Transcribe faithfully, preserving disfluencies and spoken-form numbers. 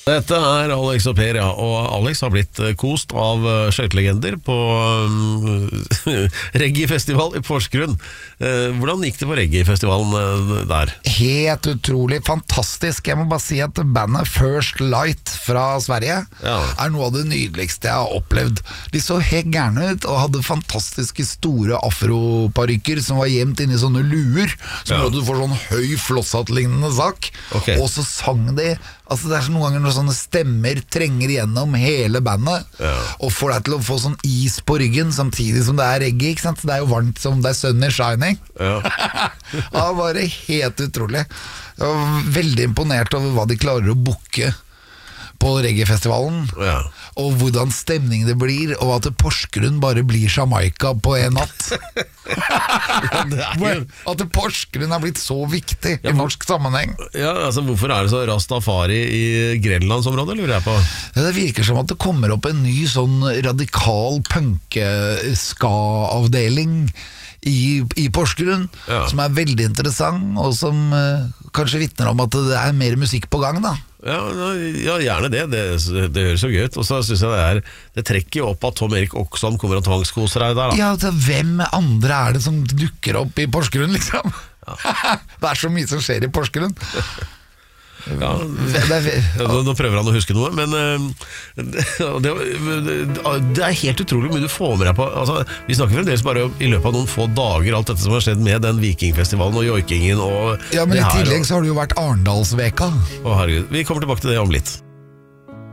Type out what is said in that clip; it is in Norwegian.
Dette er Alex og Per, ja. Og Alex har blitt kost av skøytelegender på um, reggae-festival i Porsgrunn. Uh, hvordan gikk det på reggae-festivalen uh, der? Helt utrolig, fantastisk. Jeg må bare si at bandet First Light fra Sverige ja. er noe av det nydeligste jeg har opplevd. De så helt gærne ut og hadde fantastiske store afroparykker som var gjemt inni sånne luer, som gjorde ja. at du får sånn høy flosshatt-lignende sak. Okay. Og så sang de. Altså det er noen ganger når sånne stemmer trenger gjennom hele bandet ja. og får deg til å få sånn is på ryggen samtidig som det er reggae, ikke sant? Det er jo varmt som det er sun is shining ja. Det var bare helt utrolig. Jeg var veldig imponert over hva de klarer å booke på reggae-festivalen ja. og hvordan stemning det blir, og at Porsgrunn bare blir Jamaica på en natt ja, det er jo... at Porsgrunn har blitt så viktig ja, i norsk sammenheng. Ja, altså hvorfor er det så rastafari i Grenlandsområdet, lurer jeg på? Ja, det virker som at det kommer opp en ny sånn radikal punk-ska-avdeling I, i Porsgrunn ja. som er veldig interessant, og som uh, kanskje vittner om at det er mer musikk på gang da. Ja, ja, gjerne det. Det, det høres så gøy ut. Og så synes jeg det er det trekker jo opp at Tom Erik Oksam kommer og tvangskoser deg der da. Ja, altså, hvem andre er det som dukker opp i Porsgrunn liksom? Ja. Det er så mye som skjer i Porsgrunn. Ja, nå, nå prøver han å huske noe, men uh, det, det, det er helt utrolig mye du får med deg på. Altså, vi snakker fremdeles bare i løpet av noen få dager alt dette som har skjedd med den vikingfestivalen og joikingen og ja, men i tillegg og... så har det jo vært Arendalsveka. Å herregud, vi kommer tilbake til det om litt.